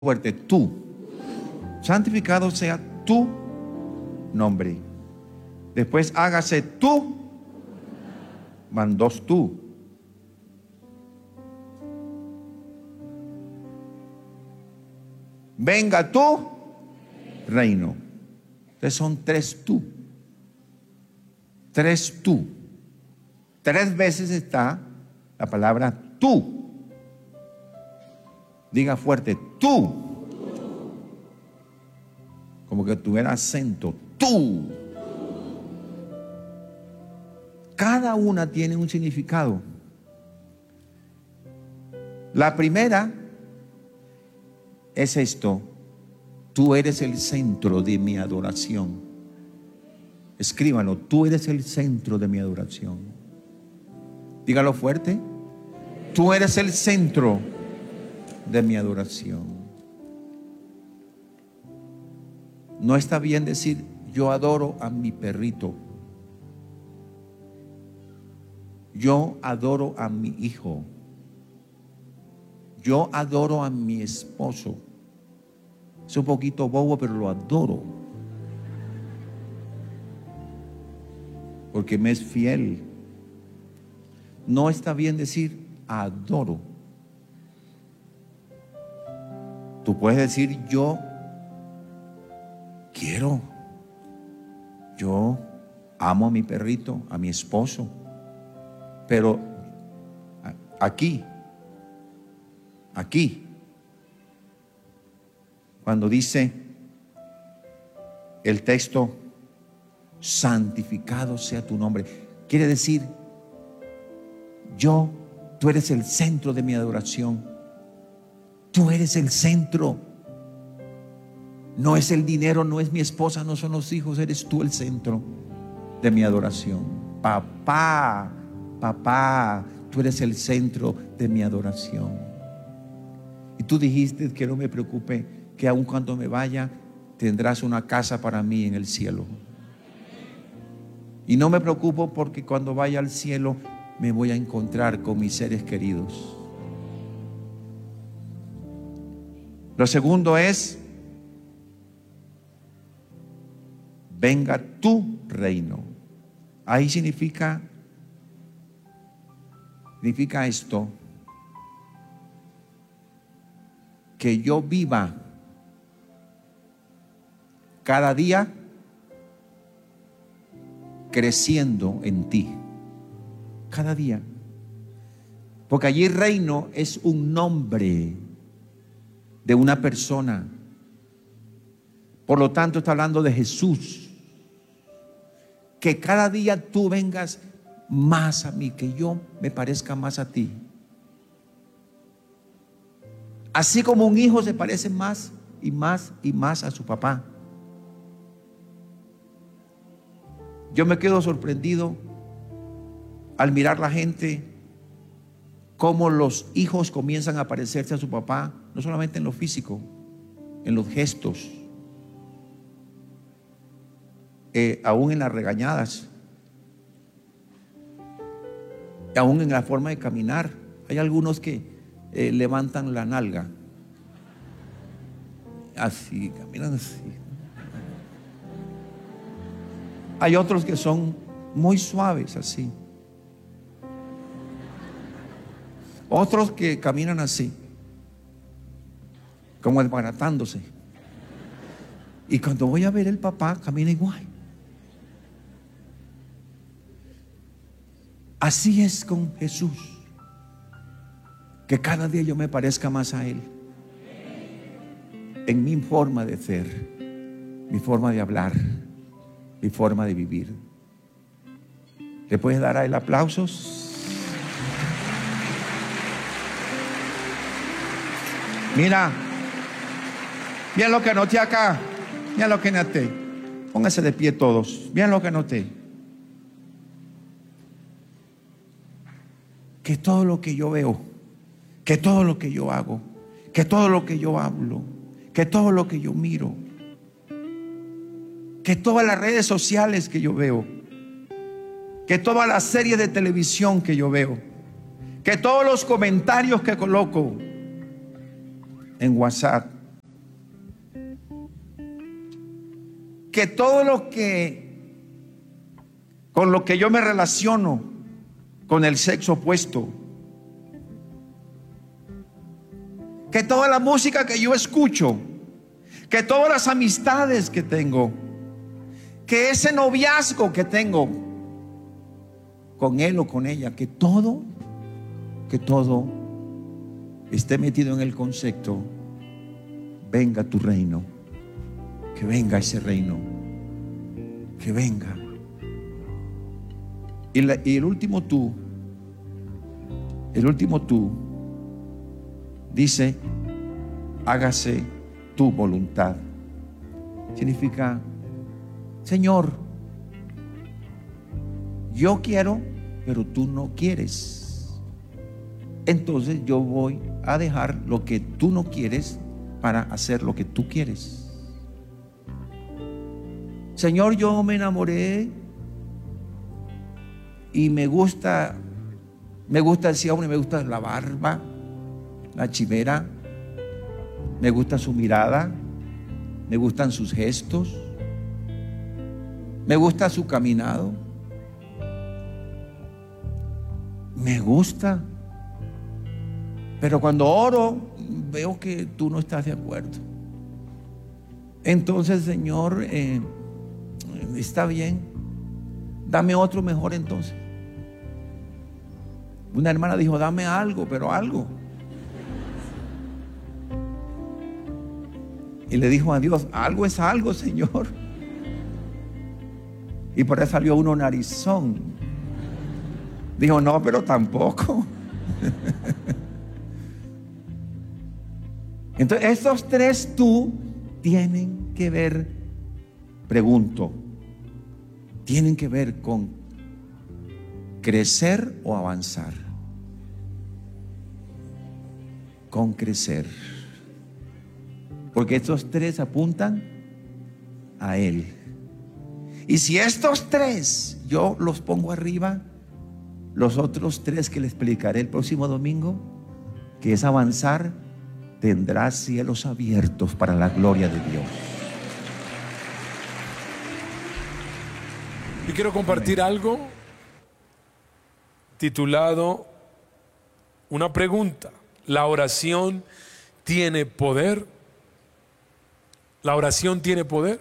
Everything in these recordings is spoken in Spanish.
fuerte, tú. Santificado sea tu nombre. Después hágase tú, van dos tú. Venga tu reino. Entonces son tres tú. Tres tú. Tres veces está la palabra tú. Diga fuerte, tú. Como que tuviera acento, tú. Cada una tiene un significado. La primera es esto: tú eres el centro de mi adoración. Escríbanlo, tú eres el centro de mi adoración. Dígalo fuerte. Tú eres el centro de mi adoración. No está bien decir yo adoro a mi perrito. Yo adoro a mi hijo. Yo adoro a mi esposo. Es un poquito bobo, pero lo adoro. Porque me es fiel. No está bien decir adoro. Tú puedes decir yo quiero. Yo amo a mi perrito, a mi esposo. Pero aquí, cuando dice el texto, santificado sea tu nombre, quiere decir, tú eres el centro de mi adoración. Tú eres el centro. No es el dinero, no es mi esposa, no son los hijos, eres tú el centro de mi adoración. Papá, tú eres el centro de mi adoración. Y tú dijiste que no me preocupe, que aun cuando me vaya, tendrás una casa para mí en el cielo. Y no me preocupo porque cuando vaya al cielo me voy a encontrar con mis seres queridos. Lo segundo es, venga tu reino. Ahí significa esto: que yo viva cada día creciendo en ti. Cada día. Porque allí reino es un nombre de una persona. Por lo tanto está hablando de Jesús. Que cada día tú vengas más a mí, que yo me parezca más a ti. Así como un hijo se parece más y más y más a su papá. Yo me quedo sorprendido al mirar la gente, cómo los hijos comienzan a parecerse a su papá, no solamente en lo físico, en los gestos, aún en las regañadas, aún en la forma de caminar. Hay algunos que levantan la nalga, así, caminan así. Hay otros que son muy suaves, así. Otros que caminan así, como desbaratándose. Y cuando voy a ver el papá, camina igual. Así es con Jesús. Que cada día yo me parezca más a Él. En mi forma de ser, mi forma de hablar, mi forma de vivir. ¿Le puedes dar a Él aplausos? Mira lo que anoté acá. Mira lo que anoté. Pónganse de pie todos. Mira lo que anoté. Que todo lo que yo veo, que todo lo que yo hago, que todo lo que yo hablo, que todo lo que yo miro, que todas las redes sociales que yo veo, que todas las series de televisión que yo veo, que todos los comentarios que coloco en WhatsApp, que todo lo que con lo que yo me relaciono con el sexo opuesto, que toda la música que yo escucho, que todas las amistades que tengo, que ese noviazgo que tengo con él o con ella, que todo esté metido en el concepto: venga tu reino, que venga ese reino, que venga. Y el último tú dice: hágase tu voluntad. Significa: Señor, yo quiero, pero tú no quieres. Entonces yo voy a dejar lo que tú no quieres para hacer lo que tú quieres. Señor, yo me enamoré y me gusta ese hombre, me gusta la barba, la chivera, me gusta su mirada, me gustan sus gestos, me gusta su caminado, me gusta. Pero cuando oro, veo que tú no estás de acuerdo. Entonces, Señor, está bien, dame otro mejor entonces. Una hermana dijo: dame algo, pero algo. Y le dijo a Dios: algo es algo, Señor. Y por eso salió uno narizón. Dijo: no, pero tampoco. Entonces, estos tres tú tienen que ver, pregunto, tienen que ver con crecer o avanzar. Con crecer. Porque estos tres apuntan a Él. Y si estos tres yo los pongo arriba, los otros tres que le explicaré el próximo domingo, que es avanzar, tendrá cielos abiertos para la gloria de Dios. Y quiero compartir algo titulado una pregunta: ¿la oración tiene poder? ¿La oración tiene poder?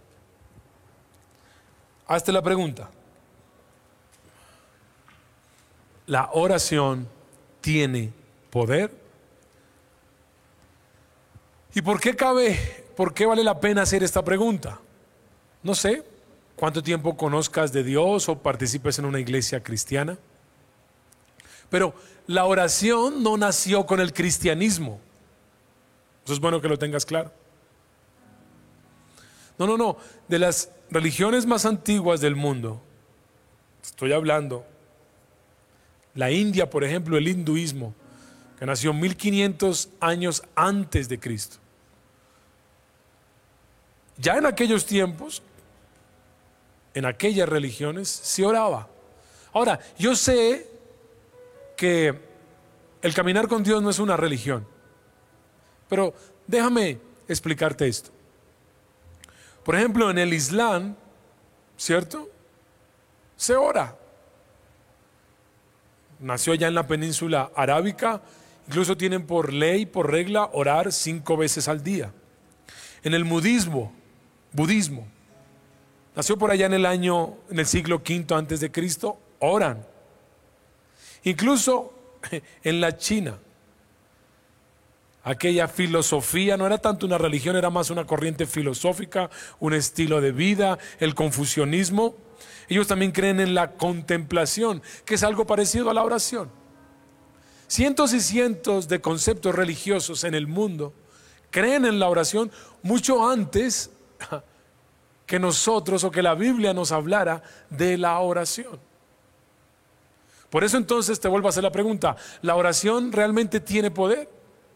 Hazte la pregunta. ¿La oración tiene poder? ¿Y por qué vale la pena hacer esta pregunta? No sé cuánto tiempo conozcas de Dios o participes en una iglesia cristiana, pero la oración no nació con el cristianismo. Eso es bueno que lo tengas claro. No. De las religiones más antiguas del mundo, estoy hablando, la India, por ejemplo, el hinduismo, que nació 1500 años antes de Cristo. Ya en aquellos tiempos, en aquellas religiones, se oraba. Ahora, yo sé que el caminar con Dios no es una religión, pero déjame explicarte esto. Por ejemplo, en el Islam, ¿cierto? Se ora. Nació allá en la península arábica. Incluso tienen por ley, por regla, orar 5 veces al día. En el budismo, nació por allá en el siglo V antes de Cristo, oran. Incluso en la China, aquella filosofía no era tanto una religión, era más una corriente filosófica, un estilo de vida, el confucianismo. Ellos también creen en la contemplación, que es algo parecido a la oración. Cientos y cientos de conceptos religiosos en el mundo creen en la oración mucho antes que nosotros o que la Biblia nos hablara de la oración. Por eso entonces te vuelvo a hacer la pregunta: ¿la oración realmente tiene poder?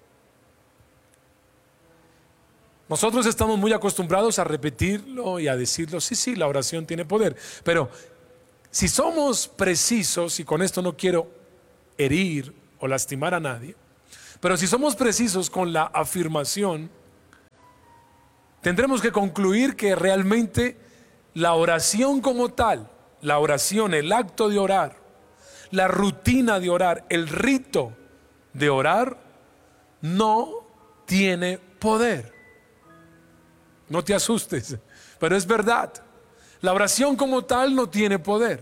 Nosotros estamos muy acostumbrados a repetirlo y a decirlo: sí, la oración tiene poder. Pero si somos precisos, y con esto no quiero herir o lastimar a nadie, pero si somos precisos con la afirmación, tendremos que concluir que realmente la oración como tal, la oración, el acto de orar, la rutina de orar, el rito de orar, no tiene poder. No te asustes, pero es verdad. La oración como tal no tiene poder.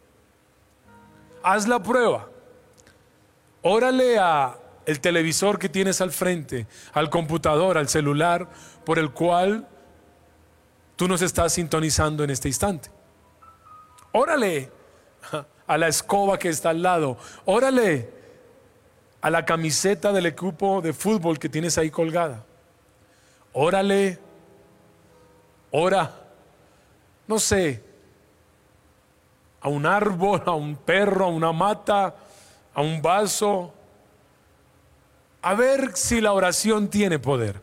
Haz la prueba. Órale a el televisor que tienes al frente, al computador, al celular, por el cual tú nos estás sintonizando en este instante. Órale a la escoba que está al lado. Órale a la camiseta del equipo de fútbol que tienes ahí colgada. Órale, ora, no sé, a un árbol, a un perro, a una mata, a un vaso, a ver si la oración tiene poder.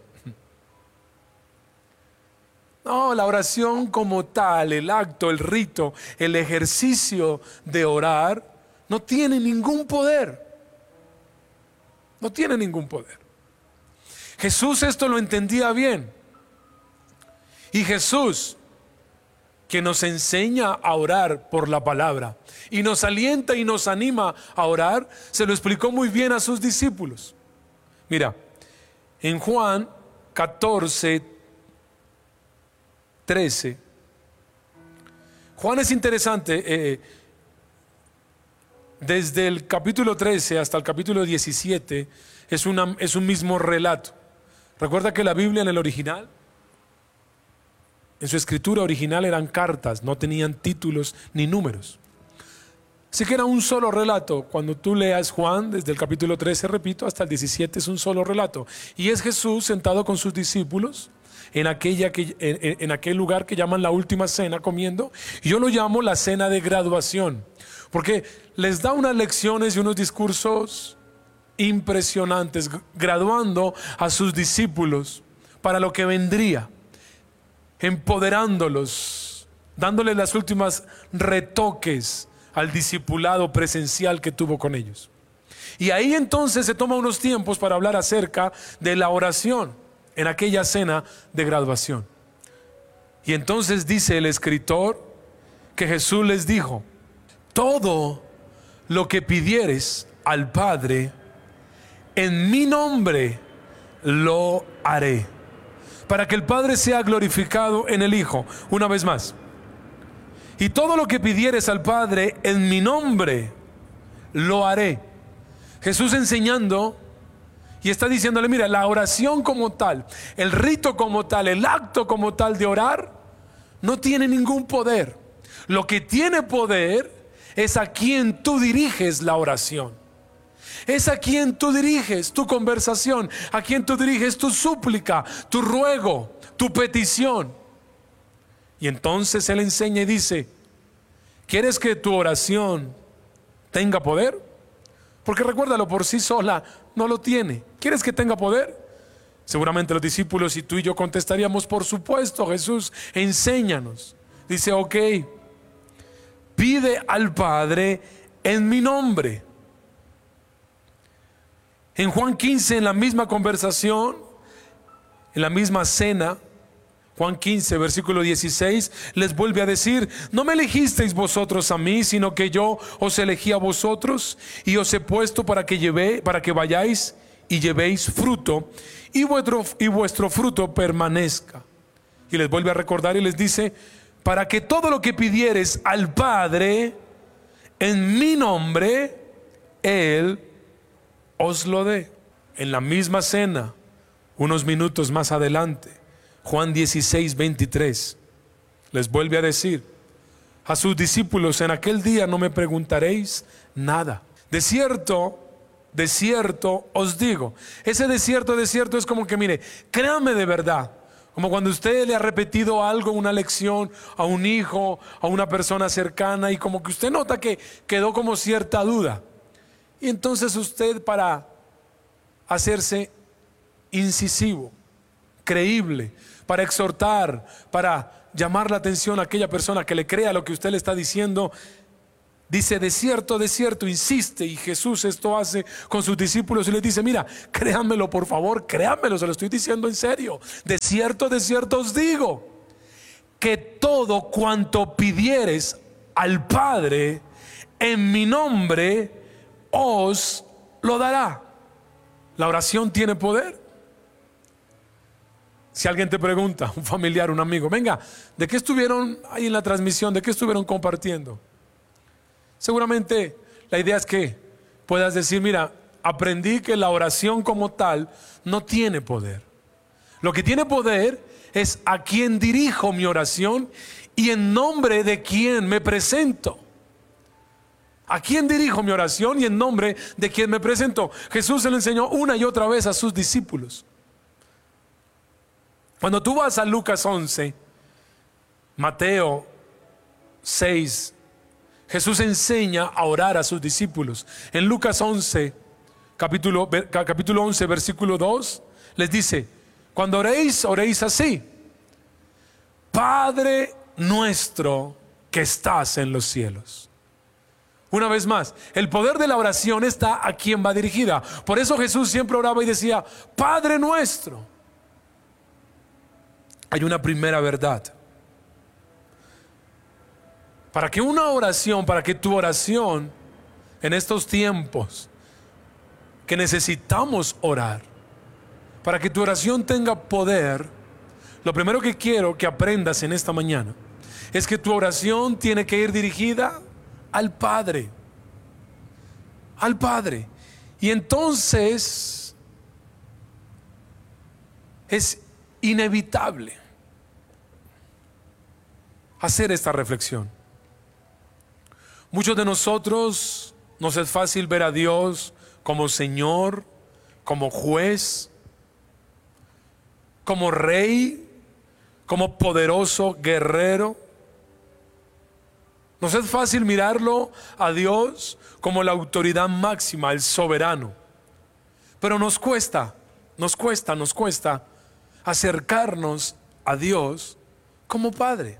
No, la oración como tal, el acto, el rito, el ejercicio de orar, no tiene ningún poder. No tiene ningún poder. Jesús esto lo entendía bien. Y Jesús, que nos enseña a orar por la palabra y nos alienta y nos anima a orar, se lo explicó muy bien a sus discípulos. Mira, en Juan 14, 13, Juan es interesante, desde el capítulo 13 hasta el capítulo 17 es un mismo relato. Recuerda que la Biblia en el original, en su escritura original, eran cartas, no tenían títulos ni números. Así que era un solo relato. Cuando tú leas Juan, desde el capítulo 13, repito, hasta el 17 es un solo relato. Y es Jesús sentado con sus discípulos en aquel lugar que llaman la última cena, comiendo. Y yo lo llamo la cena de graduación, porque les da unas lecciones y unos discursos impresionantes, graduando a sus discípulos para lo que vendría, empoderándolos, dándoles las últimas retoques al discipulado presencial que tuvo con ellos. Y ahí entonces se toma unos tiempos para hablar acerca de la oración en aquella cena de graduación. Y entonces dice el escritor que Jesús les dijo: todo lo que pidieres al Padre en mi nombre lo haré, para que el Padre sea glorificado en el Hijo. Una vez más. Y todo lo que pidieres al Padre en mi nombre lo haré. Jesús enseñando y está diciéndole: mira, la oración como tal, el rito como tal, el acto como tal de orar no tiene ningún poder. Lo que tiene poder es a quien tú diriges la oración. Es a quien tú diriges tu conversación, a quien tú diriges tu súplica, tu ruego, tu petición. Y entonces Él enseña y dice: ¿quieres que tu oración tenga poder? Porque recuérdalo, por sí sola no lo tiene. ¿Quieres que tenga poder? Seguramente los discípulos y tú y yo contestaríamos: por supuesto, Jesús, enséñanos. Dice: ok, pide al Padre en mi nombre. En Juan 15, en la misma conversación, en la misma cena, Juan 15, versículo 16, les vuelve a decir: no me elegisteis vosotros a mí, sino que yo os elegí a vosotros y os he puesto para que vayáis y llevéis fruto, y vuestro fruto permanezca. Y les vuelve a recordar y les dice: para que todo lo que pidieres al Padre en mi nombre, Él os lo dé. En la misma cena, unos minutos más adelante, Juan 16, 23, les vuelve a decir a sus discípulos: en aquel día no me preguntaréis nada. De cierto os digo. Ese de cierto es como que, mire, créame de verdad. Como cuando usted le ha repetido algo, una lección a un hijo, a una persona cercana, y como que usted nota que quedó como cierta duda. Y entonces usted, para hacerse incisivo, creíble, para exhortar, para llamar la atención a aquella persona que le crea lo que usted le está diciendo, Dice, de cierto, insiste, y Jesús esto hace con sus discípulos y les dice, mira, créanmelo por favor, créanmelo, se lo estoy diciendo en serio. De cierto os digo, que todo cuanto pidiereis al Padre en mi nombre, os lo dará. La oración tiene poder. Si alguien te pregunta, un familiar, un amigo, venga, ¿de qué estuvieron ahí en la transmisión? ¿De qué estuvieron compartiendo? Seguramente la idea es que puedas decir, mira, aprendí que la oración como tal no tiene poder. Lo que tiene poder es a quién dirijo mi oración y en nombre de quién me presento. ¿A quién dirijo mi oración y en nombre de quién me presento? Jesús se lo enseñó una y otra vez a sus discípulos. Cuando tú vas a Lucas 11, Mateo 6, Jesús enseña a orar a sus discípulos. En Lucas 11, capítulo 11, versículo 2, les dice, cuando oréis, oréis así: Padre nuestro que estás en los cielos. Una vez más, el poder de la oración está a quien va dirigida. Por eso Jesús siempre oraba y decía, Padre nuestro. Hay una primera verdad. Para que tu oración en estos tiempos que necesitamos orar, para que tu oración tenga poder, lo primero que quiero que aprendas en esta mañana es que tu oración tiene que ir dirigida al Padre. Al Padre. Y entonces es inevitable hacer esta reflexión. Muchos de nosotros nos es fácil ver a Dios como Señor, como juez, como rey, como poderoso guerrero. Nos es fácil mirarlo a Dios como la autoridad máxima, el soberano. Pero nos cuesta acercarnos a Dios como Padre.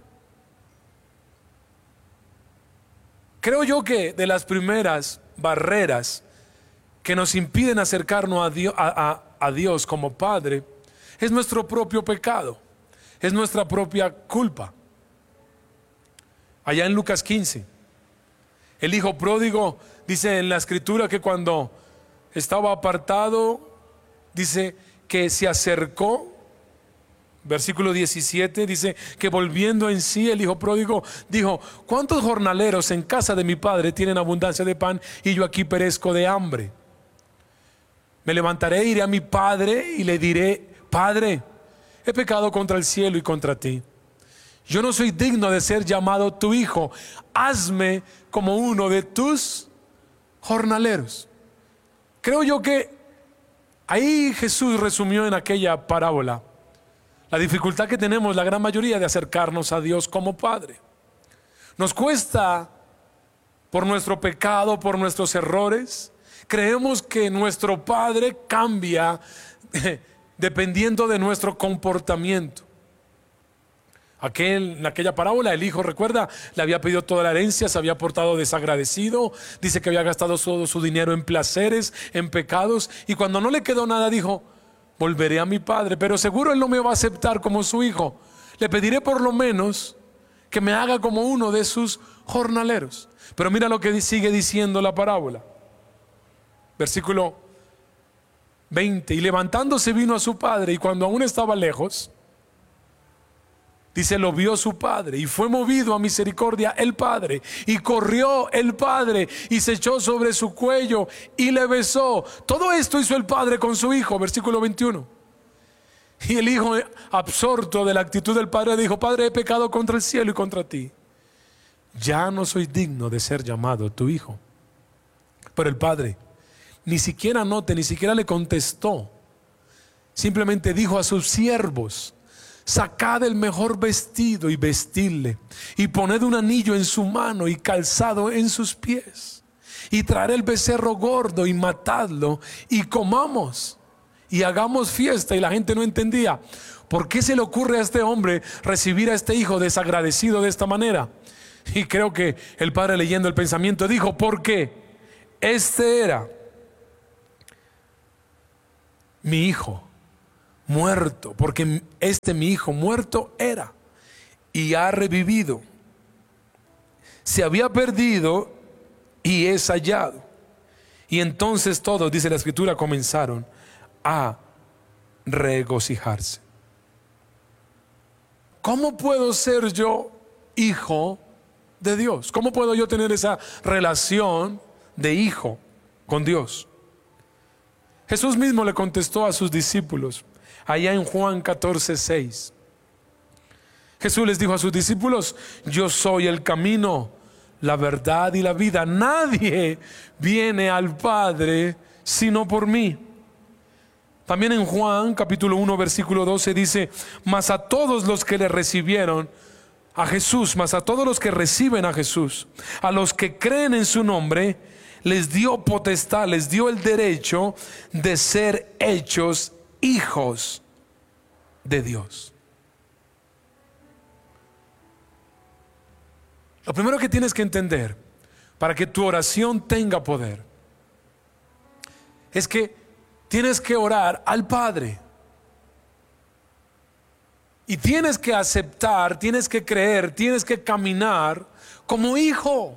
Creo yo que de las primeras barreras que nos impiden acercarnos a Dios como Padre es nuestro propio pecado, es nuestra propia culpa. Allá en Lucas 15, el hijo pródigo dice en la escritura que cuando estaba apartado, dice que se acercó. Versículo 17 dice que volviendo en sí el hijo pródigo dijo, ¿cuántos jornaleros en casa de mi padre tienen abundancia de pan y yo aquí perezco de hambre? Me levantaré, iré a mi padre y le diré, Padre, he pecado contra el cielo y contra ti. Yo no soy digno de ser llamado tu hijo. Hazme como uno de tus jornaleros. Creo yo que ahí Jesús resumió en aquella parábola la dificultad que tenemos la gran mayoría de acercarnos a Dios como Padre. Nos cuesta por nuestro pecado, por nuestros errores. Creemos que nuestro Padre cambia dependiendo de nuestro comportamiento. En aquella parábola el hijo, recuerda, le había pedido toda la herencia, se había portado desagradecido, dice que había gastado todo su dinero en placeres, en pecados, y cuando no le quedó nada dijo, volveré a mi padre, pero seguro él no me va a aceptar como su hijo. Le pediré por lo menos que me haga como uno de sus jornaleros. Pero mira lo que sigue diciendo la parábola. Versículo 20. Y levantándose vino a su padre, y cuando aún estaba lejos, dice, lo vio su padre y fue movido a misericordia el padre, y corrió el padre y se echó sobre su cuello y le besó. Todo esto hizo el padre con su hijo. Versículo 21. Y el hijo, absorto de la actitud del padre, dijo, Padre, he pecado contra el cielo y contra ti. Ya no soy digno de ser llamado tu hijo. Pero el padre ni siquiera le contestó. Simplemente dijo a sus siervos, sacad el mejor vestido y vestidle, y poned un anillo en su mano y calzado en sus pies, y traed el becerro gordo y matadlo, y comamos y hagamos fiesta. Y la gente no entendía, ¿por qué se le ocurre a este hombre recibir a este hijo desagradecido de esta manera? Y creo que el padre, leyendo el pensamiento, dijo: porque este era mi hijo muerto, porque mi hijo muerto era y ha revivido, se había perdido y es hallado. Y entonces todos, dice la escritura, comenzaron a regocijarse. ¿Cómo puedo ser yo hijo de Dios? ¿Cómo puedo yo tener esa relación de hijo con Dios? Jesús mismo le contestó a sus discípulos allá en Juan 14:6. Jesús les dijo a sus discípulos: yo soy el camino, la verdad y la vida. Nadie viene al Padre sino por mí. También en Juan capítulo 1 versículo 12 dice: mas a todos los que le recibieron a Jesús, mas a todos los que reciben a Jesús, a los que creen en su nombre, les dio potestad, les dio el derecho de ser hechos hijos de Dios. Lo primero que tienes que entender para que tu oración tenga poder es que tienes que orar al Padre. Y tienes que aceptar, tienes que creer, tienes que caminar como hijo.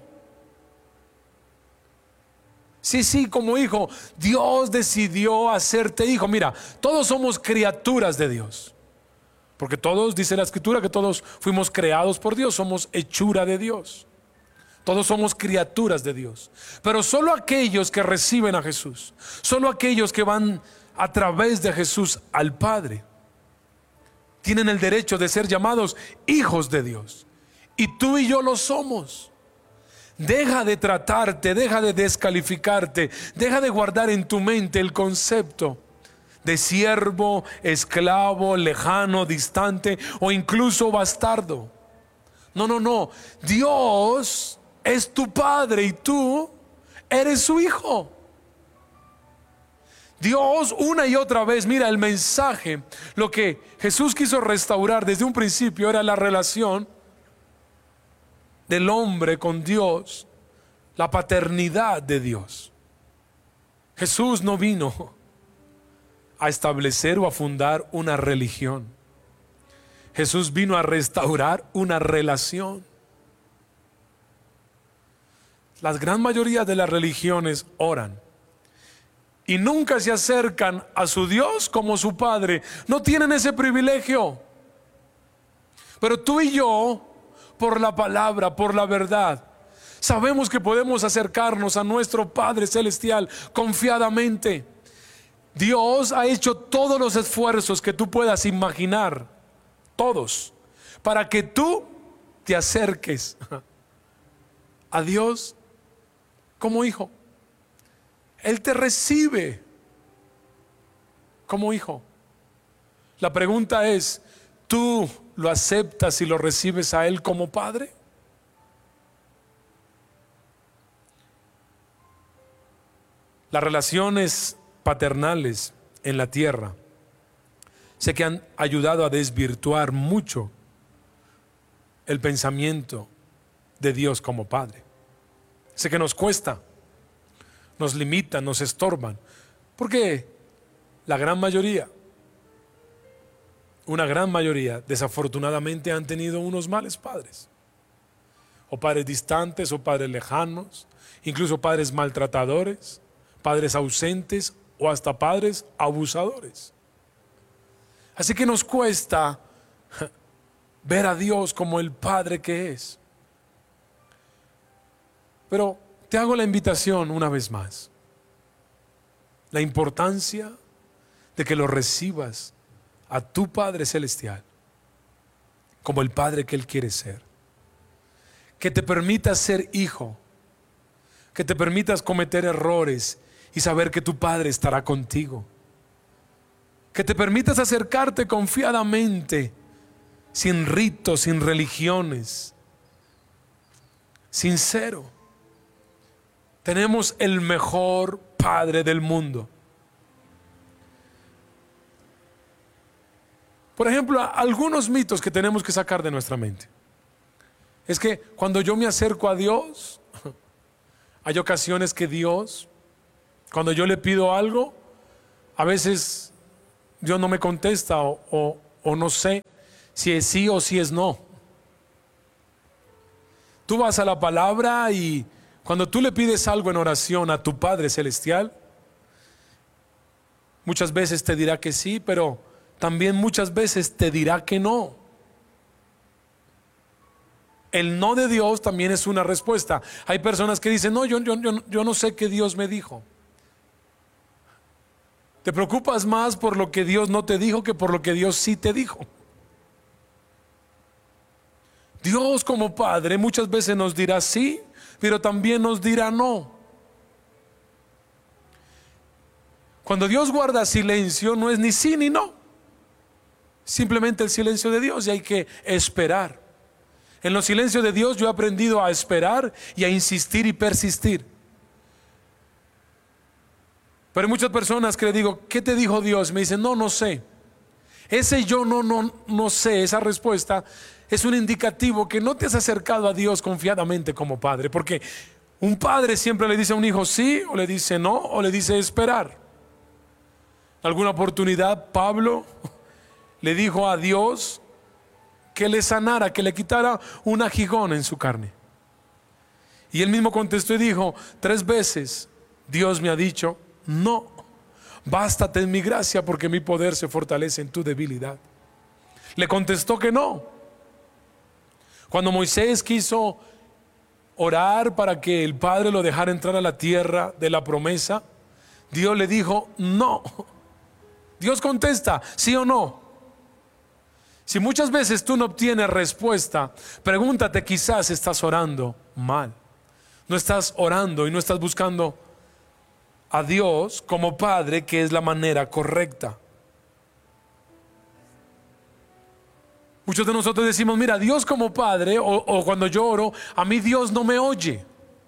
Sí, como hijo. Dios decidió hacerte hijo. Mira, todos somos criaturas de Dios. Porque todos, dice la escritura, que todos fuimos creados por Dios, somos hechura de Dios. Todos somos criaturas de Dios. Pero solo aquellos que reciben a Jesús, solo aquellos que van a través de Jesús al Padre, tienen el derecho de ser llamados hijos de Dios. Y tú y yo lo somos. Deja de tratarte, deja de descalificarte, deja de guardar en tu mente el concepto de siervo, esclavo, lejano, distante o incluso bastardo. No. Dios es tu Padre y tú eres su hijo. Dios una y otra vez, mira el mensaje, lo que Jesús quiso restaurar desde un principio era la relación del hombre con Dios, la paternidad de Dios. Jesús no vino a establecer o a fundar una religión. Jesús vino a restaurar una relación. La gran mayoría de las religiones oran y nunca se acercan a su Dios como su Padre. No tienen ese privilegio. Pero tú y yo, por la palabra, por la verdad, sabemos que podemos acercarnos a nuestro Padre Celestial confiadamente. Dios ha hecho todos los esfuerzos que tú puedas imaginar, todos, para que tú te acerques a Dios como hijo. Él te recibe como hijo. La pregunta es: ¿tú lo aceptas y lo recibes a Él como Padre? Las relaciones paternales en la tierra sé que han ayudado a desvirtuar mucho el pensamiento de Dios como Padre. Sé que nos cuesta, nos limitan, nos estorban, porque la gran mayoría, una gran mayoría, desafortunadamente han tenido unos males padres, o padres distantes, o padres lejanos, incluso padres maltratadores, padres ausentes, o hasta padres abusadores. Así que nos cuesta ver a Dios como el Padre que es. Pero te hago la invitación una vez más. La importancia de que lo recibas a tu Padre Celestial como el Padre que Él quiere ser. Que te permitas ser hijo. Que te permitas cometer errores y saber que tu Padre estará contigo. Que te permitas acercarte confiadamente, sin ritos, sin religiones, sincero. Tenemos el mejor Padre del mundo. Por ejemplo, algunos mitos que tenemos que sacar de nuestra mente. Es que cuando yo me acerco a Dios, hay ocasiones que Dios, cuando yo le pido algo, a veces Dios no me contesta o no sé si es sí o si es no. Tú vas a la palabra y cuando tú le pides algo en oración a tu Padre Celestial, muchas veces te dirá que sí, pero también muchas veces te dirá que no. El no de Dios también es una respuesta. Hay personas que dicen, no, yo no sé qué Dios me dijo. Te preocupas más por lo que Dios no te dijo que por lo que Dios sí te dijo. Dios como Padre muchas veces nos dirá sí, pero también nos dirá no. Cuando Dios guarda silencio, no es ni sí ni no. Simplemente el silencio de Dios, y hay que esperar. En los silencios de Dios yo he aprendido a esperar y a insistir y persistir. Pero hay muchas personas que le digo, ¿qué te dijo Dios? Me dicen, no sé. Ese yo no sé, esa respuesta es un indicativo que no te has acercado a Dios confiadamente como padre. Porque un padre siempre le dice a un hijo sí, o le dice no, o le dice esperar. Alguna oportunidad Pablo le dijo a Dios que le sanara, que le quitara un aguijón en su carne. Y él mismo contestó y dijo, 3 veces Dios me ha dicho, no, bástate en mi gracia porque mi poder se fortalece en tu debilidad. Le contestó que no. Cuando Moisés quiso orar para que el Padre lo dejara entrar a la tierra de la promesa, Dios le dijo no. Dios contesta sí o no. Si muchas veces tú no obtienes respuesta, pregúntate, quizás estás orando mal. No estás orando y no estás buscando a Dios como Padre, que es la manera correcta. Muchos de nosotros decimos, mira, Dios como Padre, o cuando yo oro, a mí Dios no me oye.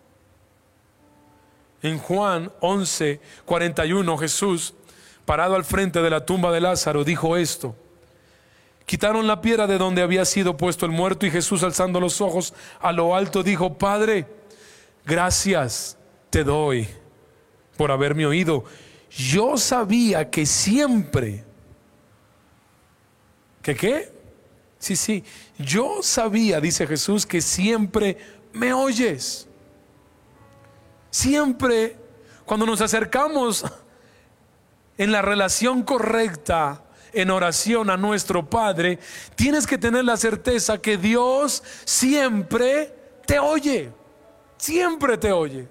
En Juan 11:41, Jesús, parado al frente de la tumba de Lázaro, dijo esto: quitaron la piedra de donde había sido puesto el muerto, y Jesús, alzando los ojos a lo alto, dijo, Padre, gracias te doy por haberme oído. Yo sabía que siempre, ¿que qué? Sí, yo sabía, dice Jesús, que siempre me oyes. Siempre, cuando nos acercamos en la relación correcta, en oración a nuestro Padre, tienes que tener la certeza que Dios siempre te oye. Siempre te oye.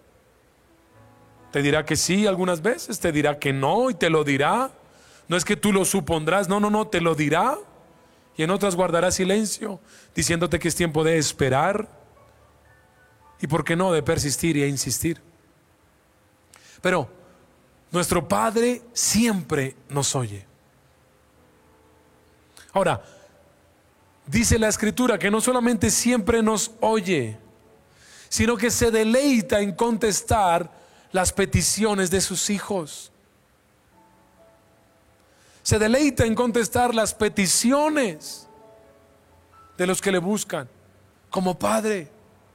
Te dirá que sí algunas veces, te dirá que no y te lo dirá. No es que tú lo supondrás, no, te lo dirá. Y en otras guardará silencio, diciéndote que es tiempo de esperar y por qué no de persistir y a insistir. Pero nuestro Padre siempre nos oye. Ahora, dice la Escritura que no solamente siempre nos oye, sino que se deleita en contestar las peticiones de sus hijos. Se deleita en contestar las peticiones de los que le buscan como Padre.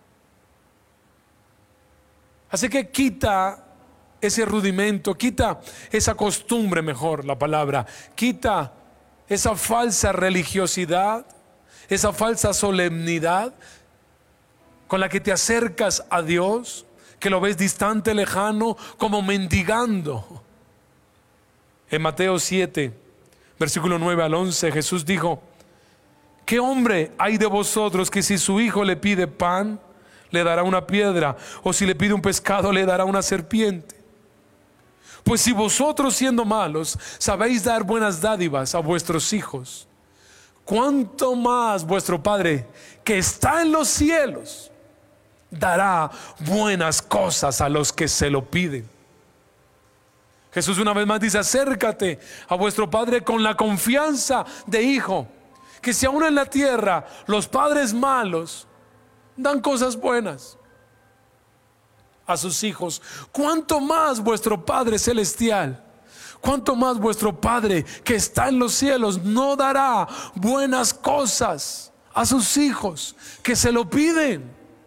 Así que quita ese rudimento, quita esa costumbre, mejor la palabra, quita esa falsa religiosidad, esa falsa solemnidad con la que te acercas a Dios, que lo ves distante, lejano, como mendigando. En Mateo 7, versículo 9 al 11, Jesús dijo: ¿qué hombre hay de vosotros que si su hijo le pide pan, le dará una piedra? O si le pide un pescado, le dará una serpiente. Pues si vosotros, siendo malos, sabéis dar buenas dádivas a vuestros hijos, ¿cuánto más vuestro Padre que está en los cielos dará buenas cosas a los que se lo piden? Jesús una vez más dice: acércate a vuestro Padre con la confianza de hijo, que si aún en la tierra los padres malos dan cosas buenas a sus hijos, ¿cuánto más vuestro Padre celestial, cuánto más vuestro Padre que está en los cielos no dará buenas cosas a sus hijos que se lo piden.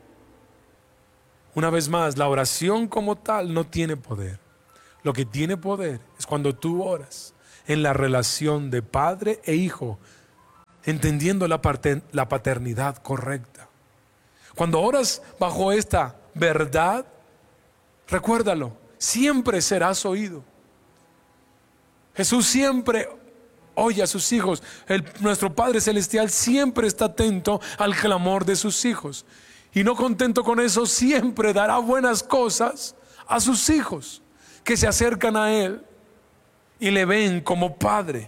Una vez más, la oración como tal no tiene poder. Lo que tiene poder es cuando tú oras en la relación de padre e hijo, entendiendo la paternidad correcta. Cuando oras bajo esta verdad, recuérdalo, siempre serás oído. Jesús siempre oye a sus hijos. Nuestro Padre Celestial siempre está atento al clamor de sus hijos. Y no contento con eso, siempre dará buenas cosas a sus hijos que se acercan a Él y le ven como Padre.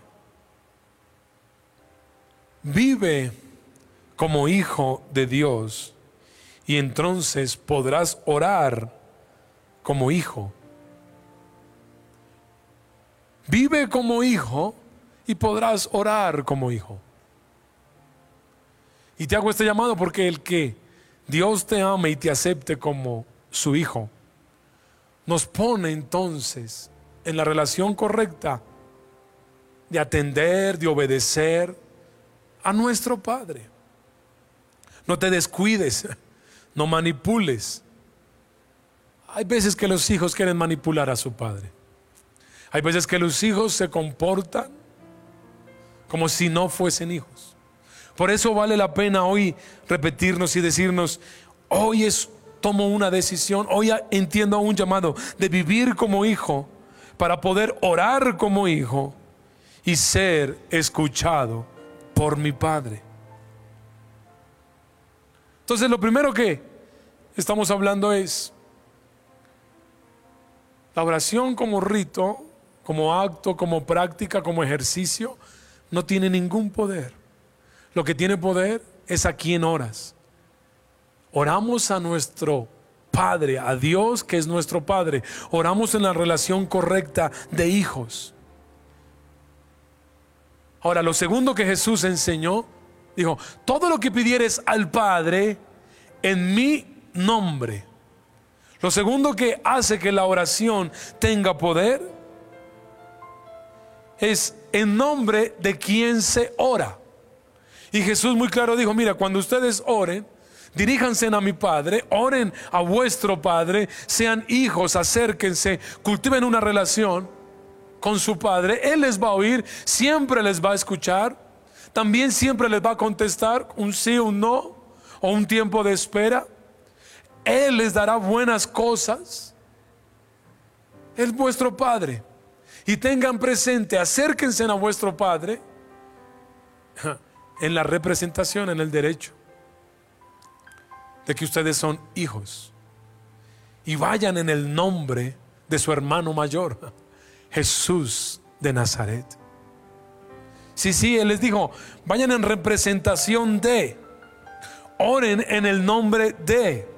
Vive como hijo de Dios y entonces podrás orar como hijo. Vive como hijo y podrás orar como hijo. Y te hago este llamado porque el que Dios te ame y te acepte como su hijo nos pone entonces en la relación correcta de atender, de obedecer a nuestro Padre. No te descuides, no manipules. Hay veces que los hijos quieren manipular a su padre. Hay veces que los hijos se comportan como si no fuesen hijos. Por eso vale la pena hoy repetirnos y decirnos: hoy tomo una decisión, hoy entiendo un llamado de vivir como hijo para poder orar como hijo y ser escuchado por mi Padre. Entonces lo primero que estamos hablando es la oración como rito, como acto, como práctica, como ejercicio, no tiene ningún poder. Lo que tiene poder es a quién oras. Oramos a nuestro Padre, a Dios que es nuestro Padre. Oramos en la relación correcta de hijos. Ahora, lo segundo que Jesús enseñó, dijo: todo lo que pidieres al Padre en mi nombre. Lo segundo que hace que la oración tenga poder es en nombre de quien se ora. Y Jesús muy claro dijo: mira, cuando ustedes oren, diríjanse a mi Padre, oren a vuestro Padre, sean hijos, acérquense, cultiven una relación con su Padre. Él les va a oír, siempre les va a escuchar, también siempre les va a contestar un sí, un no, o un tiempo de espera. Él les dará buenas cosas. Es vuestro Padre. Y tengan presente, acérquense a vuestro Padre en la representación, en el derecho de que ustedes son hijos. Y vayan en el nombre de su hermano mayor, Jesús de Nazaret. Sí, Él les dijo: vayan en representación de, oren en el nombre de.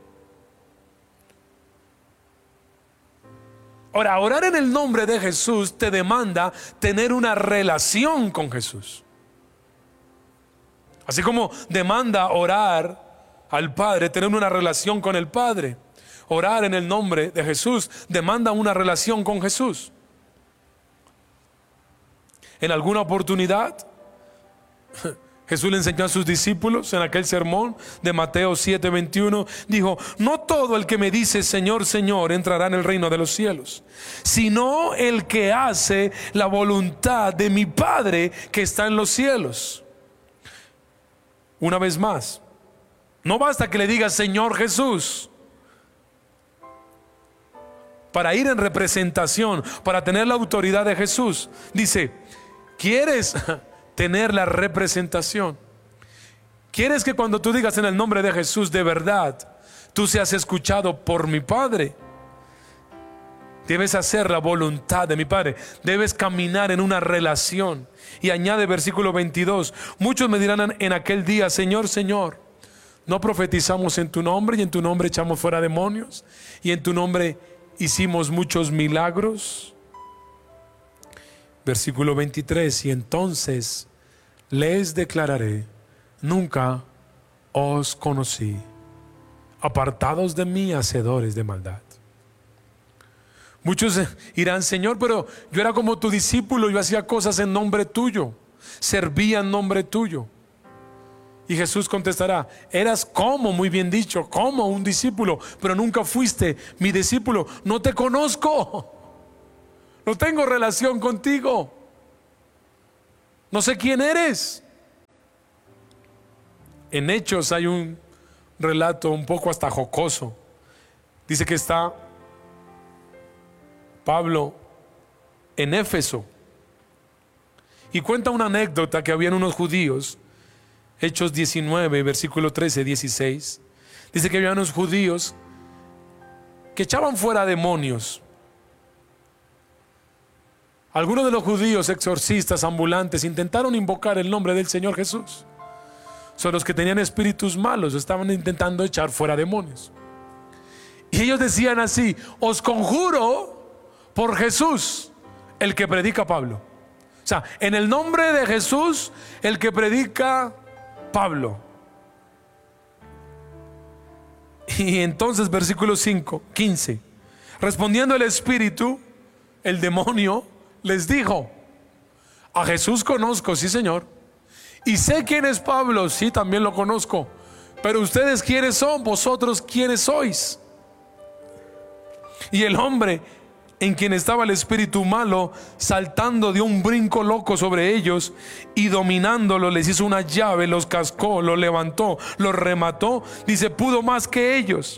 Ahora, orar en el nombre de Jesús te demanda tener una relación con Jesús. Así como demanda orar al Padre, tener una relación con el Padre. Orar en el nombre de Jesús demanda una relación con Jesús. En alguna oportunidad, Jesús le enseñó a sus discípulos en aquel sermón de Mateo 7:21, dijo: no todo el que me dice Señor, Señor entrará en el reino de los cielos, sino el que hace la voluntad de mi Padre que está en los cielos. Una vez más, no basta que le digas Señor Jesús para ir en representación, para tener la autoridad de Jesús. Dice: ¿quieres tener la representación? ¿Quieres que cuando tú digas en el nombre de Jesús de verdad, tú seas escuchado por mi Padre? Debes hacer la voluntad de mi Padre. Debes caminar en una relación. Y añade versículo 22: muchos me dirán en aquel día: Señor, Señor, ¿no profetizamos en tu nombre? Y en tu nombre echamos fuera demonios, y en tu nombre hicimos muchos milagros. Versículo 23: y entonces les declararé: nunca os conocí, apartados de mí, hacedores de maldad. Muchos dirán: Señor, pero yo era como tu discípulo, yo hacía cosas en nombre tuyo, servía en nombre tuyo. Y Jesús contestará: eras como, muy bien dicho, como un discípulo, pero nunca fuiste mi discípulo. No te conozco, no tengo relación contigo, no sé quién eres. En Hechos hay un relato un poco hasta jocoso. Dice que está Pablo en Éfeso y cuenta una anécdota que habían unos judíos. Hechos 19, versículo 13, 16. Dice que había unos judíos que echaban fuera demonios. Algunos de los judíos exorcistas ambulantes intentaron invocar el nombre del Señor Jesús. Son los que tenían espíritus malos, estaban intentando echar fuera demonios. Y ellos decían así: os conjuro por Jesús, el que predica Pablo. O sea, en el nombre de Jesús, el que predica Pablo. Y entonces versículo 15: respondiendo el espíritu, el demonio les dijo: a Jesús conozco, sí Señor, y sé quién es Pablo, sí también lo conozco, pero ustedes quiénes son, vosotros quiénes sois. Y el hombre en quien estaba el espíritu malo, saltando de un brinco loco sobre ellos y dominándolo, les hizo una llave, los cascó, los levantó, los remató. Dice: pudo más que ellos,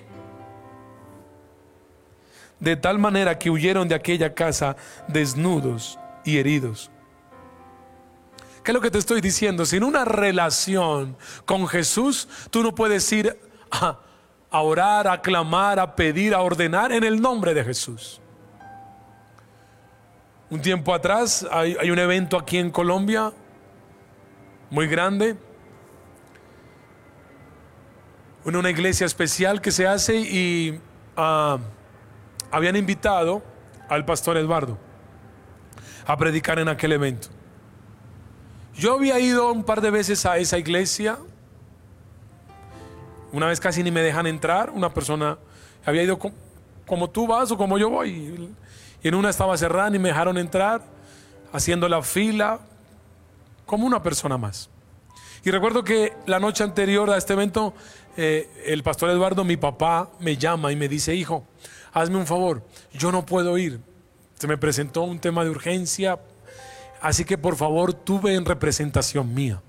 de tal manera que huyeron de aquella casa desnudos y heridos. ¿Qué es lo que te estoy diciendo? Sin una relación con Jesús, tú no puedes ir a orar, a clamar, a pedir, a ordenar en el nombre de Jesús. Un tiempo atrás hay un evento aquí en Colombia muy grande, una iglesia especial que se hace, y habían invitado al pastor Eduardo a predicar en aquel evento. Yo había ido un par de veces a esa iglesia. Una vez casi ni me dejan entrar. Una persona había ido como tú vas o como yo voy, y en una estaba cerrada y me dejaron entrar, haciendo la fila como una persona más. Y recuerdo que la noche anterior a este evento, el pastor Eduardo, mi papá, me llama y me dice: hijo, hazme un favor, yo no puedo ir, se me presentó un tema de urgencia, así que por favor tú ve en representación mía.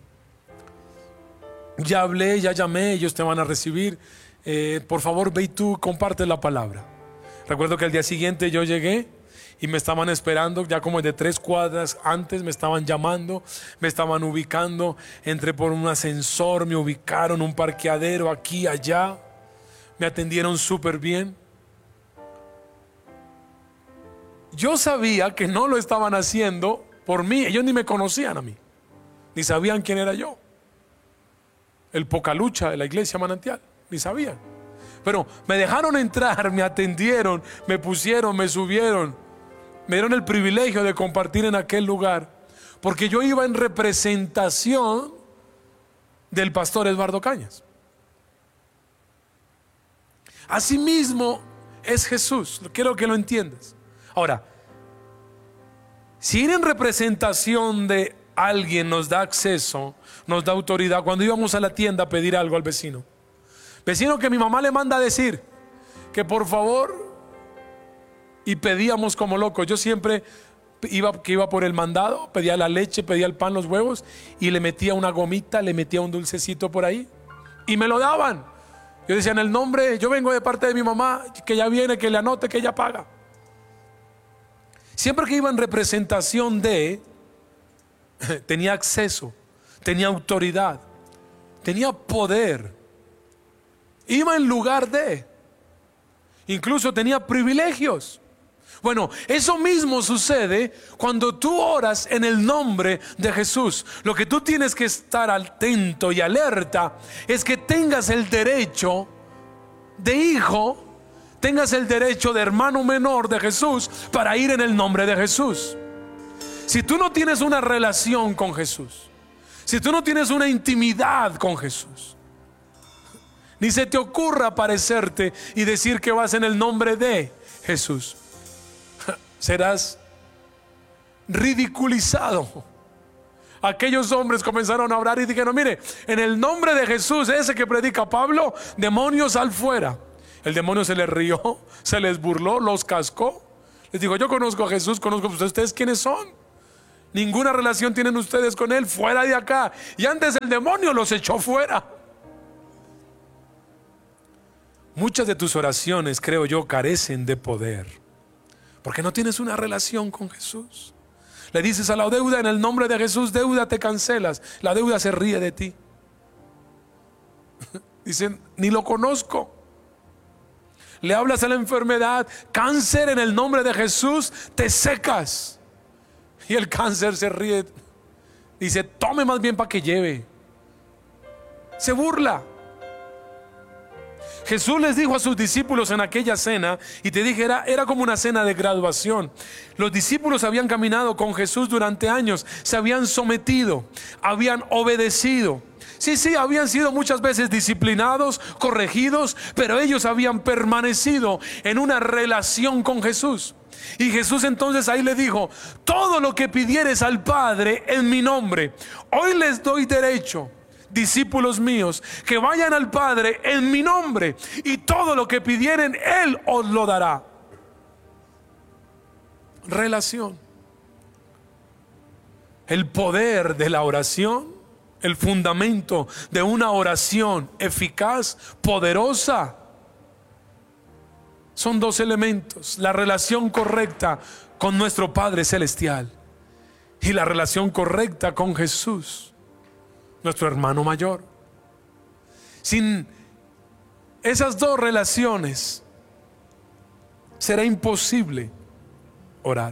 Ya hablé, ya llamé, ellos te van a recibir, por favor ve y tú comparte la palabra. Recuerdo que al día siguiente yo llegué y me estaban esperando, ya como de 3 cuadras antes me estaban llamando, me estaban ubicando. Entré por un ascensor, me ubicaron, un parqueadero aquí, allá, me atendieron súper bien. Yo sabía que no lo estaban haciendo por mí, ellos ni me conocían a mí, ni sabían quién era yo, el Pocalucha de la iglesia Manantial, ni sabían. Pero me dejaron entrar, me atendieron, me pusieron, me subieron, me dieron el privilegio de compartir en aquel lugar, porque yo iba en representación del pastor Eduardo Cañas. Asimismo es Jesús, quiero que lo entiendas. Ahora, si ir en representación de alguien nos da acceso, nos da autoridad. Cuando íbamos a la tienda a pedir algo al vecino que mi mamá le manda a decir que por favor, y pedíamos como locos. Yo siempre iba por el mandado, pedía la leche, pedía el pan, los huevos, y le metía una gomita, le metía un dulcecito por ahí y me lo daban. Yo decía: en el nombre, yo vengo de parte de mi mamá, que ya viene, que le anote, que ella paga. Siempre que iba en representación de, tenía acceso, tenía autoridad, tenía poder, iba en lugar de, incluso tenía privilegios. Bueno, eso mismo sucede cuando tú oras en el nombre de Jesús. Lo que tú tienes que estar atento y alerta es que tengas el derecho de hijo, tengas el derecho de hermano menor de Jesús para ir en el nombre de Jesús. Si tú no tienes una relación con Jesús, si tú no tienes una intimidad con Jesús, ni se te ocurra aparecerte y decir que vas en el nombre de Jesús, serás ridiculizado. aquellos hombres comenzaron a orar y dijeron: mire, en el nombre de Jesús, ese que predica Pablo, demonios, sal fuera. El demonio se les rió, se les burló, los cascó. Les dijo: yo conozco a Jesús, conozco a ustedes, ¿quiénes son? Ninguna relación tienen ustedes con él, fuera de acá. Y antes el demonio los echó fuera. Muchas de tus oraciones, creo yo, carecen de poder, porque no tienes una relación con Jesús. Le dices a la deuda: en el nombre de Jesús, deuda, te cancelas. La deuda se ríe de ti. Dicen: ni lo conozco. Le hablas a la enfermedad: cáncer, en el nombre de Jesús, te secas. Y el cáncer se ríe. Dice: tome más bien para que lleve. Se burla. Jesús les dijo a sus discípulos en aquella cena, y te dije, era como una cena de graduación. Los discípulos habían caminado con Jesús durante años, se habían sometido, habían obedecido. Sí, habían sido muchas veces disciplinados, corregidos, pero ellos habían permanecido en una relación con Jesús. Y Jesús entonces ahí le dijo: todo lo que pidieres al Padre en mi nombre, hoy les doy derecho, discípulos míos, que vayan al Padre en mi nombre, y todo lo que pidieren Él os lo dará. Relación. El poder de la oración, el fundamento de una oración eficaz, poderosa, son dos elementos: la relación correcta con nuestro Padre Celestial y la relación correcta con Jesús, nuestro hermano mayor. Sin esas dos relaciones será imposible orar.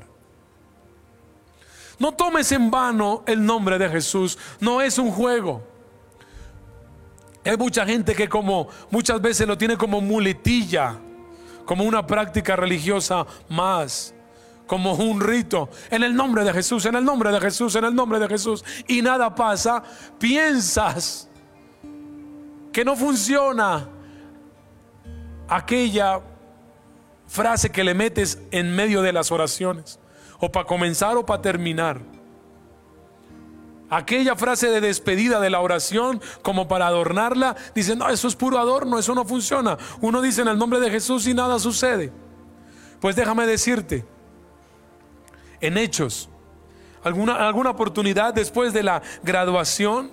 No tomes en vano el nombre de Jesús, no es un juego. Hay mucha gente que como muchas veces lo tiene como muletilla, como una práctica religiosa más, como un rito. En el nombre de Jesús, en el nombre de Jesús, en el nombre de Jesús, y nada pasa. Piensas que no funciona aquella frase que le metes en medio de las oraciones, o para comenzar o para terminar. Aquella frase de despedida de la oración, como para adornarla. Dicen: no, eso es puro adorno, eso no funciona. Uno dice en el nombre de Jesús y nada sucede. Pues déjame decirte, en Hechos, alguna oportunidad después de la graduación,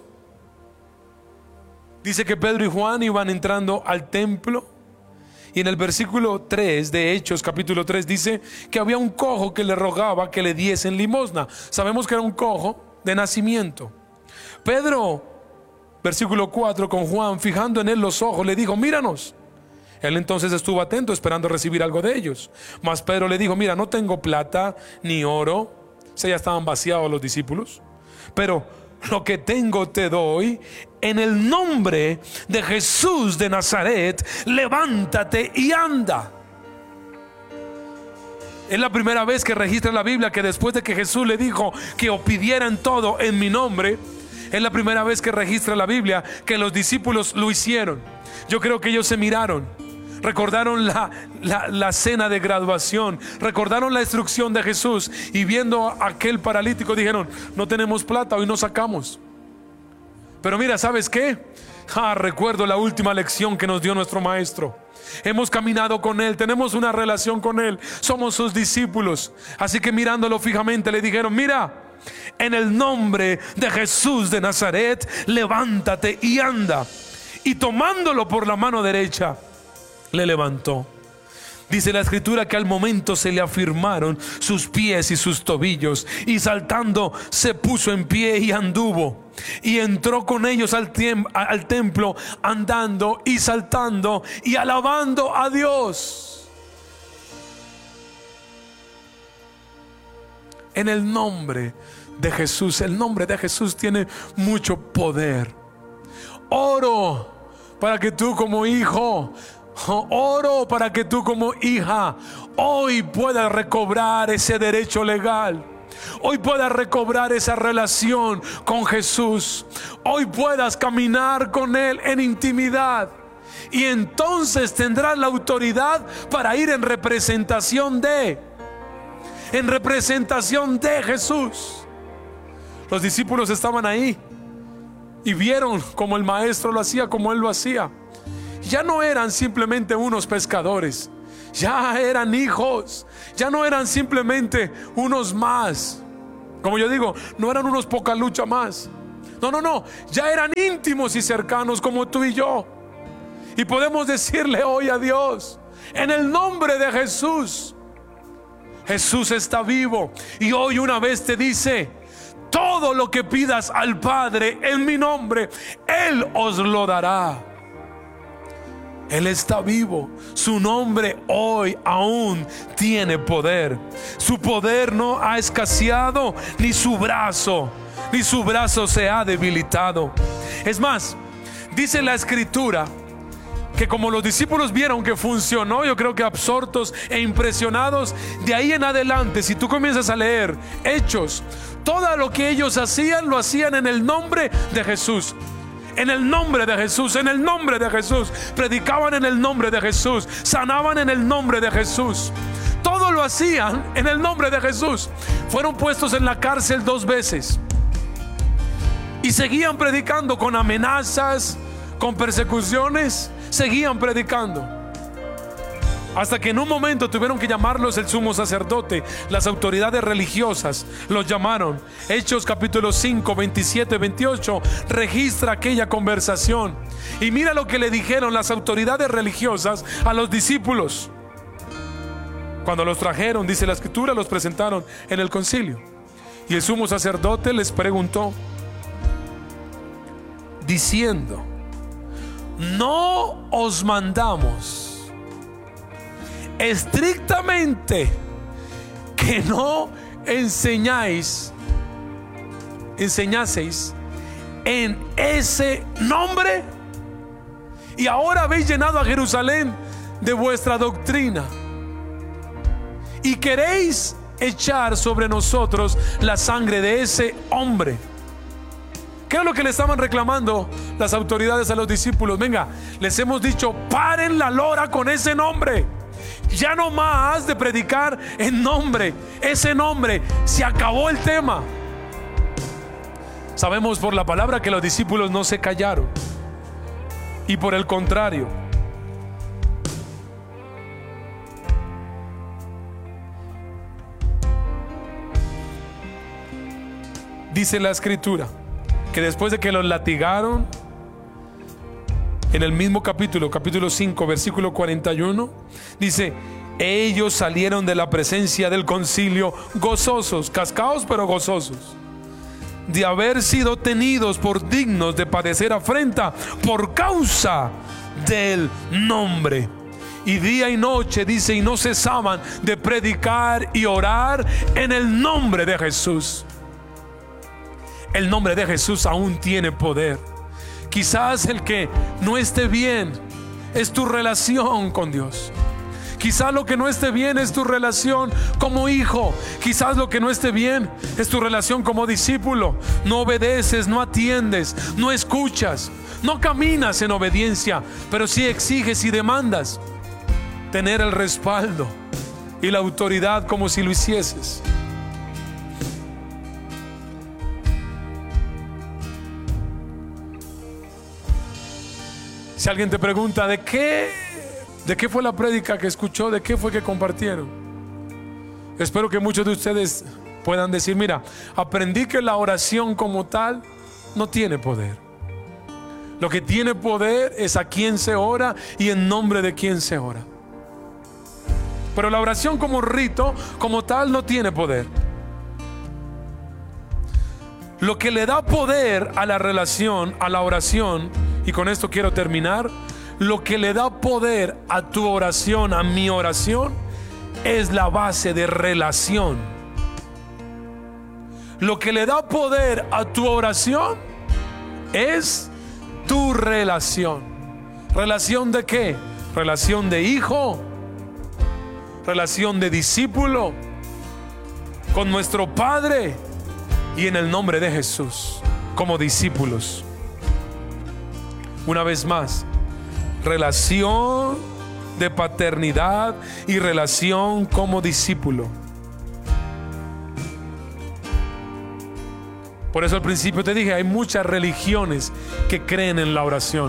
dice que Pedro y Juan iban entrando al templo, y en el versículo 3 de Hechos capítulo 3 dice que había un cojo que le rogaba que le diesen limosna. Sabemos que era un cojo de nacimiento. Pedro, versículo 4, con Juan fijando en él los ojos, le dijo: míranos. Él entonces estuvo atento, esperando recibir algo de ellos. Mas Pedro le dijo: mira, no tengo plata ni oro. O sea, ya estaban vaciados los discípulos. Pero lo que tengo te doy. En el nombre de Jesús de Nazaret, levántate y anda. Es la primera vez que registra la Biblia que después de que Jesús le dijo que pidieran todo en mi nombre, es la primera vez que registra la Biblia que los discípulos lo hicieron. Yo creo que ellos se miraron, recordaron la cena de graduación, recordaron la instrucción de Jesús, y viendo a aquel paralítico dijeron: no tenemos plata, hoy no sacamos. Pero mira, ¿sabes qué? Recuerdo la última lección que nos dio nuestro maestro. Hemos caminado con Él, tenemos una relación con Él, somos sus discípulos. Así que mirándolo fijamente le dijeron: mira, en el nombre de Jesús de Nazaret, levántate y anda. Y tomándolo por la mano derecha, le levantó. Dice la escritura que al momento se le afirmaron sus pies y sus tobillos, y saltando se puso en pie y anduvo, y entró con ellos al templo, andando y saltando y alabando a Dios. En el nombre de Jesús, el nombre de Jesús tiene mucho poder. Oro para que tú como hijo, oro para que tú como hija hoy puedas recobrar ese derecho legal. Hoy puedas recobrar esa relación con Jesús. Hoy puedas caminar con Él en intimidad. Y entonces tendrás la autoridad para ir en representación de Jesús. Los discípulos estaban ahí y vieron como el maestro lo hacía, como él lo hacía. Ya no eran simplemente unos pescadores, ya eran hijos, ya no eran simplemente unos más. Como yo digo, no eran unos poca lucha más. No, ya eran íntimos y cercanos como tú y yo. Y podemos decirle hoy a Dios, en el nombre de Jesús, Jesús está vivo y hoy una vez te dice: todo lo que pidas al Padre en mi nombre, Él os lo dará. Él está vivo. Su nombre hoy aún tiene poder. Su poder no ha escaseado, ni su brazo se ha debilitado. Es más, dice la Escritura que como los discípulos vieron que funcionó, yo creo que absortos e impresionados, de ahí en adelante, si tú comienzas a leer Hechos, todo lo que ellos hacían, lo hacían en el nombre de Jesús. En el nombre de Jesús, en el nombre de Jesús. Predicaban en el nombre de Jesús, sanaban en el nombre de Jesús. Todo lo hacían en el nombre de Jesús. Fueron puestos en la cárcel 2 veces y seguían predicando con amenazas, con persecuciones. Seguían predicando hasta que en un momento tuvieron que llamarlos el sumo sacerdote. Las autoridades religiosas los llamaron. Hechos capítulo 5, 27, 28 registra aquella conversación. Y mira lo que le dijeron las autoridades religiosas a los discípulos. Cuando los trajeron, dice la Escritura, los presentaron en el concilio. Y el sumo sacerdote les preguntó, diciendo: ¿no os mandamos estrictamente que no enseñaseis en ese nombre? Y ahora habéis llenado a Jerusalén de vuestra doctrina y queréis echar sobre nosotros la sangre de ese hombre. ¿Qué es lo que le estaban reclamando las autoridades a los discípulos? Venga, les hemos dicho, paren la lora con ese nombre. Ya no más de predicar en nombre. Ese nombre, se acabó el tema. Sabemos por la palabra que los discípulos no se callaron. Y por el contrario, dice la Escritura que después de que los latigaron, en el mismo capítulo 5, versículo 41, dice: ellos salieron de la presencia del concilio gozosos, cascados pero gozosos, de haber sido tenidos por dignos de padecer afrenta por causa del nombre. Y día y noche, dice, y no cesaban de predicar y orar en el nombre de Jesús. El nombre de Jesús aún tiene poder. Quizás el que no esté bien es tu relación con Dios. Quizás lo que no esté bien es tu relación como hijo. Quizás lo que no esté bien es tu relación como discípulo. No obedeces, no atiendes, no escuchas, no caminas en obediencia, pero sí exiges y demandas tener el respaldo y la autoridad como si lo hicieses. Si alguien te pregunta ¿de qué fue la prédica que escuchó? ¿De qué fue que compartieron? Espero que muchos de ustedes puedan decir: mira, aprendí que la oración como tal no tiene poder. Lo que tiene poder es a quién se ora y en nombre de quién se ora. Pero la oración como rito, como tal, no tiene poder. Lo que le da poder a la relación, a la oración, y con esto quiero terminar, lo que le da poder a tu oración, a mi oración, es la base de relación. Lo que le da poder a tu oración es tu relación. ¿Relación de qué? Relación de hijo, relación de discípulo con nuestro Padre, y en el nombre de Jesús como discípulos. Una vez más, relación de paternidad y relación como discípulo. Por eso al principio te dije, hay muchas religiones que creen en la oración.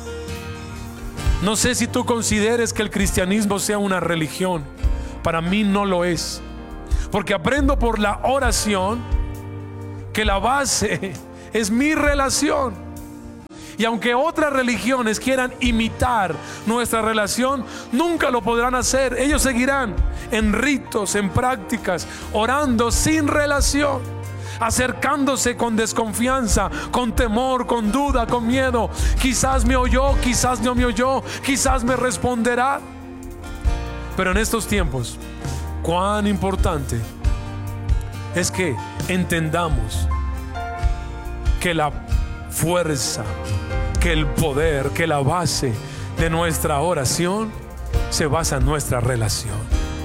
No sé si tú consideres que el cristianismo sea una religión. Para mí no lo es. Porque aprendo por la oración que la base es mi relación. Y aunque otras religiones quieran imitar nuestra relación, nunca lo podrán hacer. Ellos seguirán en ritos, en prácticas, orando sin relación, acercándose con desconfianza, con temor, con duda, con miedo. Quizás me oyó, quizás no me oyó, quizás me responderá. Pero en estos tiempos, cuán importante es que entendamos que la fuerza, que el poder, que la base de nuestra oración se basa en nuestra relación.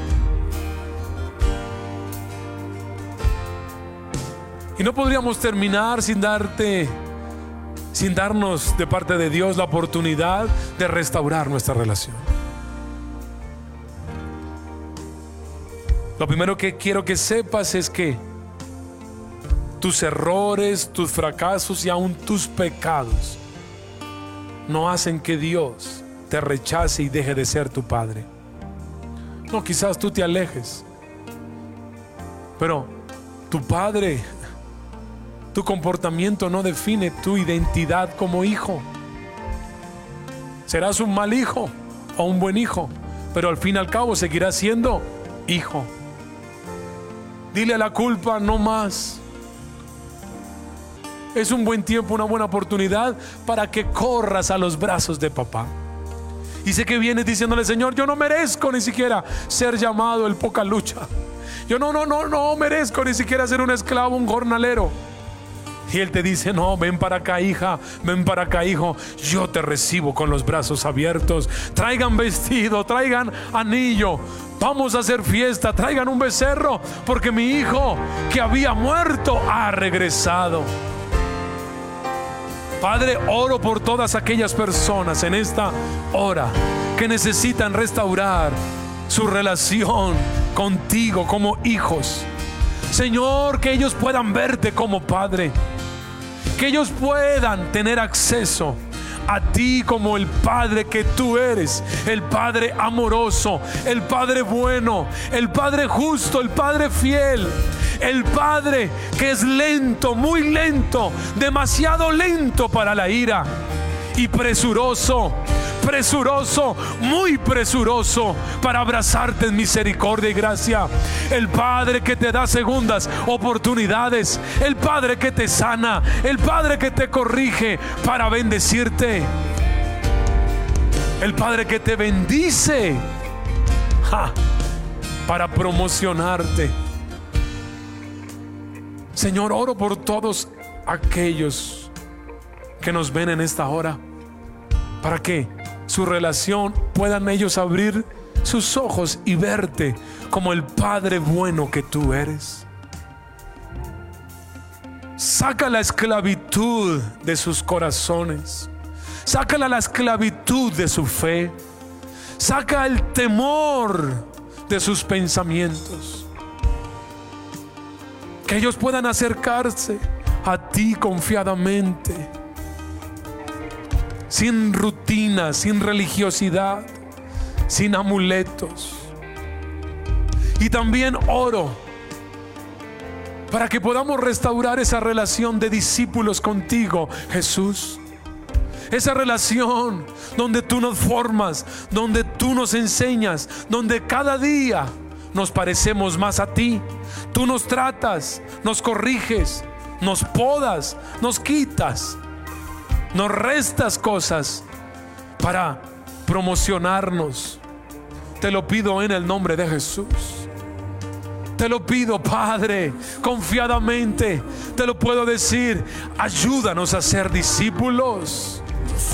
Y no podríamos terminar sin darnos de parte de Dios la oportunidad de restaurar nuestra relación. Lo primero que quiero que sepas es que tus errores, tus fracasos y aún tus pecados no hacen que Dios te rechace y deje de ser tu Padre. No, quizás tú te alejes, pero tu Padre, tu comportamiento no define tu identidad como hijo. Serás un mal hijo o un buen hijo, pero al fin y al cabo seguirás siendo hijo. Dile a la culpa no más. Es un buen tiempo, una buena oportunidad para que corras a los brazos de papá. Y sé que vienes diciéndole: Señor, yo no merezco ni siquiera ser llamado el poca lucha. Yo no merezco ni siquiera ser un esclavo, un jornalero. Y Él te dice: no, ven para acá, hija, ven para acá, hijo. Yo te recibo con los brazos abiertos. Traigan vestido, traigan anillo. Vamos a hacer fiesta, traigan un becerro, porque mi hijo que había muerto ha regresado. Padre, oro por todas aquellas personas en esta hora que necesitan restaurar su relación contigo como hijos. Señor, que ellos puedan verte como Padre, que ellos puedan tener acceso a ti como el Padre que tú eres, el Padre amoroso, el Padre bueno, el Padre justo, el Padre fiel, el Padre que es lento, muy lento, demasiado lento para la ira y presuroso, muy presuroso para abrazarte en misericordia y gracia. El Padre que te da segundas oportunidades, el Padre que te sana, el Padre que te corrige para bendecirte, el Padre que te bendice para promocionarte. Señor, oro por todos aquellos que nos ven en esta hora, para que su relación puedan ellos abrir sus ojos y verte como el Padre bueno que tú eres. Saca la esclavitud de sus corazones, sácala la esclavitud de su fe, saca el temor de sus pensamientos, que ellos puedan acercarse a ti confiadamente, sin rutina, sin religiosidad, sin amuletos. Y también oro para que podamos restaurar esa relación de discípulos contigo, Jesús. Esa relación donde tú nos formas, donde tú nos enseñas, donde cada día nos parecemos más a ti. Tú nos tratas, nos corriges, nos podas, nos quitas, nos restas cosas para promocionarnos. Te lo pido en el nombre de Jesús. Te lo pido, Padre, confiadamente te lo puedo decir. Ayúdanos a ser discípulos.